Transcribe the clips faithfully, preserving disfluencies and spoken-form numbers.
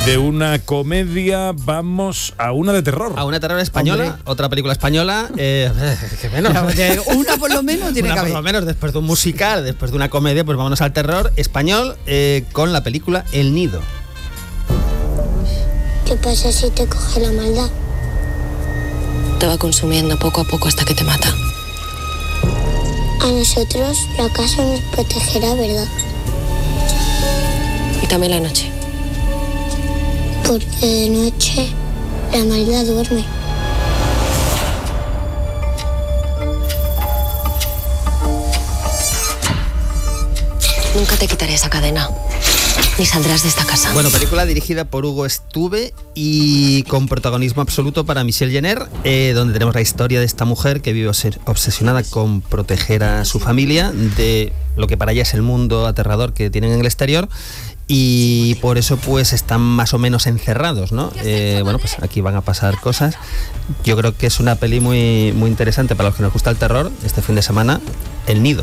De una comedia vamos a una de terror. A una de terror española, Hombre. otra película española. Eh, que menos. Una por lo menos tiene una que haber. Por lo menos, después de un musical, después de una comedia, pues vámonos al terror español eh, con la película El Nido. ¿Qué pasa si te coge la maldad? Te va consumiendo poco a poco hasta que te mata. A nosotros la casa nos protegerá, ¿verdad? Y también la noche. Porque de noche la maldad duerme. Nunca te quitaré esa cadena. Ni saldrás de esta casa. Bueno, película dirigida por Hugo Estuve y con protagonismo absoluto para Michelle Jenner, eh, donde tenemos la historia de esta mujer que vive obsesionada con proteger a su familia de lo que para ella es el mundo aterrador que tienen en el exterior. Y por eso pues están más o menos encerrados, ¿no? Eh, bueno, pues aquí van a pasar cosas. Yo creo que es una peli muy, muy interesante para los que nos gusta el terror. Este fin de semana, El Nido.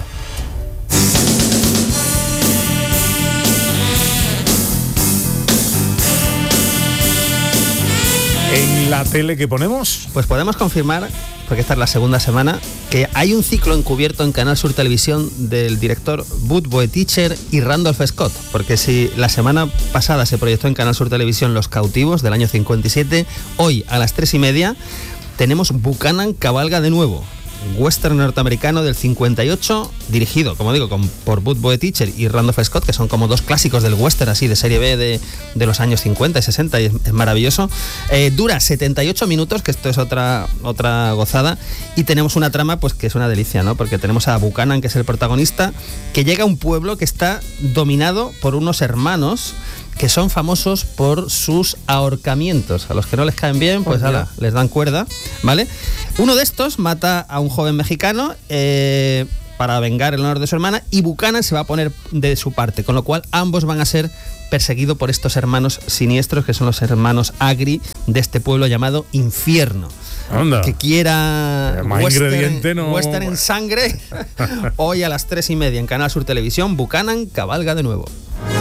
¿En la tele que ponemos? Pues podemos confirmar, porque esta es la segunda semana, que hay un ciclo encubierto en Canal Sur Televisión del director Bud Boetticher y Randolph Scott, porque si la semana pasada se proyectó en Canal Sur Televisión Los Cautivos del año cincuenta y siete, hoy a las tres y media tenemos Buchanan cabalga de nuevo, western norteamericano del cincuenta y ocho, dirigido, como digo, con, por Bud Boetticher y Randolph Scott, que son como dos clásicos del western así de serie B de, de los años cincuenta y sesenta, y es, es maravilloso. Eh, dura setenta y ocho minutos, que esto es otra, otra gozada, y tenemos una trama pues que es una delicia, ¿no? Porque tenemos a Buchanan, que es el protagonista, que llega a un pueblo que está dominado por unos hermanos que son famosos por sus ahorcamientos. A los que no les caen bien, pues ala, les dan cuerda, ¿vale? Uno de estos mata a un joven mexicano eh, para vengar el honor de su hermana, y Buchanan se va a poner de su parte, con lo cual ambos van a ser perseguidos por estos hermanos siniestros, que son los hermanos Agri de este pueblo llamado Infierno. Anda. Que quiera más western, ingrediente, no. western en sangre, hoy a las tres y media en Canal Sur Televisión, Buchanan cabalga de nuevo.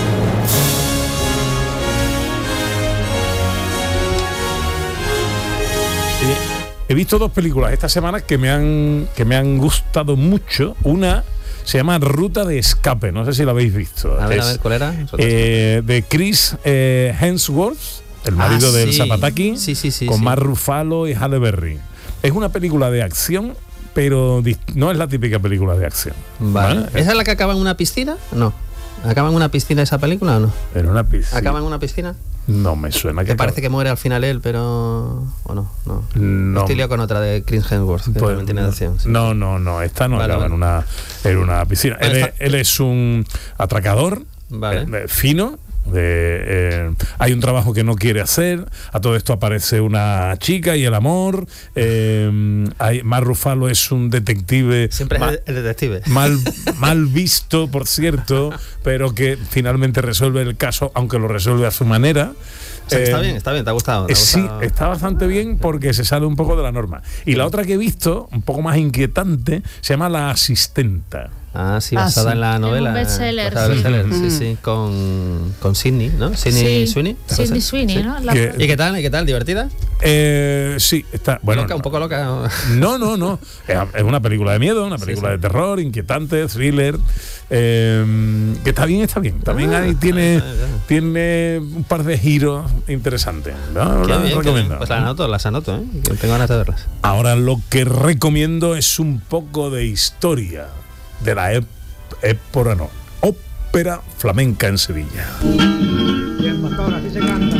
He visto dos películas esta semana que me han que me han gustado mucho. Una se llama Ruta de Escape, no sé si la habéis visto. A ver, es, a ver, ¿cuál era? Eh, de Chris eh, Hemsworth, el marido ah, del sí. Zapataki, sí, sí, sí, con sí. Mark Ruffalo y Halle Berry. Es una película de acción, pero no es la típica película de acción. Vale. ¿Vale? ¿Esa es la que acaba en una piscina? No. ¿Acaba en una piscina esa película o no? En una piscina. ¿Acaba en una piscina? No me suena. Que que parece acaba. que muere al final él, pero... ¿O no? No. No. Estoy liado con otra de Chris Hemsworth, que Pues, también tiene acción. Sí. No, no, no. Esta no Vale, acaba vale. en una, en una piscina. Vale, él, está- es, él es un atracador Vale. eh, fino. De, eh, hay un trabajo que no quiere hacer. A todo esto aparece una chica y el amor. Eh, hay, Mark Ruffalo es un detective. Siempre ma- es el detective. Mal, mal visto, por cierto, pero que finalmente resuelve el caso, aunque lo resuelve a su manera. O sea, que está Eh, bien, está bien, te ha gustado. ¿Te ha Sí, gustado? está bastante bien porque se sale un poco de la norma. Y la otra que he visto, un poco más inquietante, se llama La Asistenta. Ah, sí, Ah, basada sí. en la En un novela. bestseller, basada en sí. bestseller, sí, Mm. sí, con, con Sidney, ¿no? Sidney Sí, Sweeney. Sydney Sweeney, Sí. ¿no? La- Que- ¿Y qué tal? ¿Y qué tal? ¿Divertida? Eh, sí, está. Bueno, ¿Loca? no, ¿Un poco loca? no, no, no. Es es una película de miedo, una Sí, película sí. de terror, inquietante, thriller. eh, que está bien, está bien. También Ah, ahí tiene, ya, ya. tiene un par de giros interesantes. ¿no? Qué Lo bien, qué recomiendo. bien. Pues las anoto, las anoto, ¿eh? Que tengo ganas de verlas. Ahora lo que recomiendo es un poco de historia de la ép- época, no, ópera flamenca en Sevilla. Bien, pastor, así se canta.